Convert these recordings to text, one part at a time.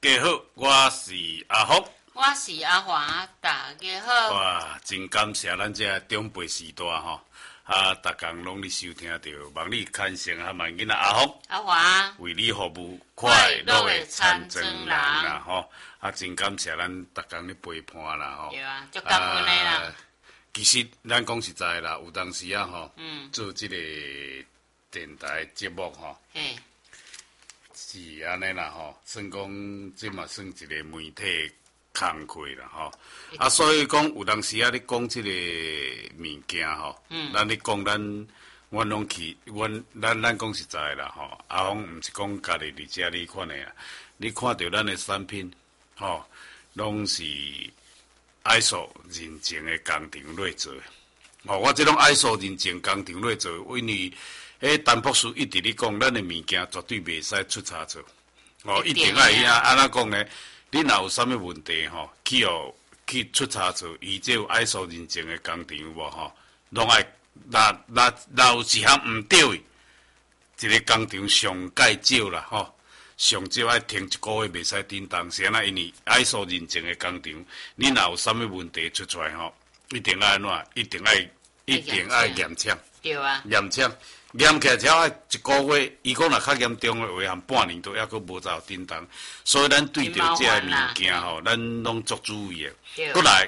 家好，我是阿福， 我是阿华，大家好。 哇，真感谢咱这长辈时代吼，逐工拢咧收听到望你看成和万囡仔阿福， 阿华为你服务，快乐的参政人啦吼，真感谢咱逐工咧陪伴啦吼。 对啊，足感恩的啦。 其实咱讲实在啦，有当时啊吼，做这个电台节目吼。 嘿。 是安尼啦吼，算讲这嘛算一个媒体工课啦吼，所以讲有当时啊，你讲这个物件吼，咱咧讲阮拢去，咱讲实在啦吼，阿峰毋是讲家己伫遮你看的啊，你看到咱的产品吼，拢是爱素认证的工厂来做，哦，我这种爱素认证工厂来做，因为。陈博士一直咧讲，咱的物件绝对袂使出差错，哦，一定爱安怎讲呢？你若有啥物问题吼，去出差错，伊这有爱素认证的工厂有无吼？拢爱，若有一项毋对的，一个工厂上介少啦吼，上少爱停一个月袂使叮当，是安那？因为爱素认证的工厂，你若有啥物问题出来吼，一定爱安怎？一定爱验枪， 对啊， 验枪。验起来只要一个月，伊讲若较严重的话，含半年都还佫无走叮当，所以咱对着这个物件吼，咱拢足注意的。过来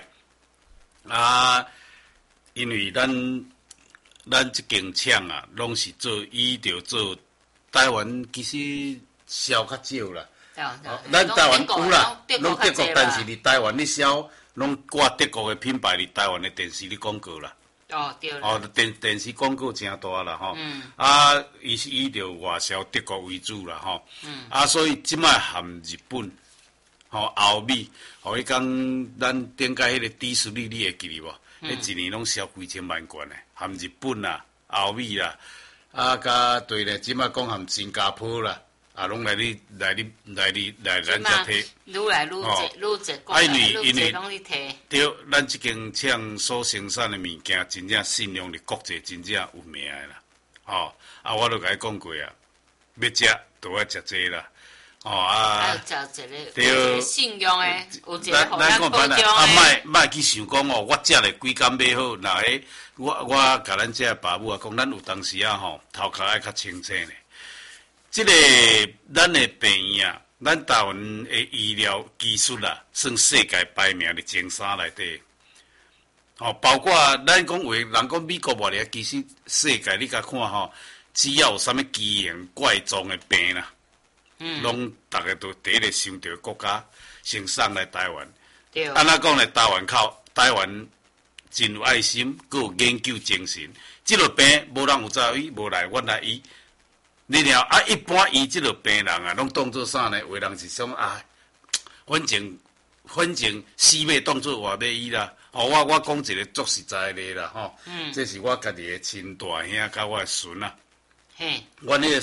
因为咱这间厂啊，拢是伊着做台湾，其实销较少啦。咱台湾有啦，拢德国，但是伫台湾你销，拢挂德国的品牌伫台湾的电视的广告啦。 哦，对啦。 哦，电视广告真大啦吼。伊是以着外销德国为主啦吼。所以即摆含日本、欧美，互伊讲咱顶个迄个迪士尼，你会记哩无？迄一年拢销几千万元诶，含日本啦、欧美啦，甲对咧，即摆讲含新加坡啦。拢来咱遮摕， 愈来愈济，过来愈济拢去摕。 对，咱这间厂所生产的物件，真正信用力国际真正有名的啦。我都甲你讲过啊，要食都要食这啦。 要食一个信用的，有一个互咱保障的。莫去想讲哦，我食了几工买好，那我甲咱这爸母啊讲，咱有当时啊吼，头壳爱较清醒咧。这个咱的病院啊，咱台湾的医疗技术啊，算世界排名的前三内底。包括咱讲话，人讲美国外咧，其实世界你甲看吼，只要有啥物奇形怪状的病啦，拢大家都第一个想到国家先送来台湾。 对。 安怎讲咧？台湾真有爱心，佮有研究精神。这个病无人有早医，无来阮来医。你了一般医这个病人啊，拢当做啥呢？有人是想反正死要当做活要医啦。我讲一个足实在的啦，这是我家己的亲大兄甲我的孙啊。 嘿。 阮迄个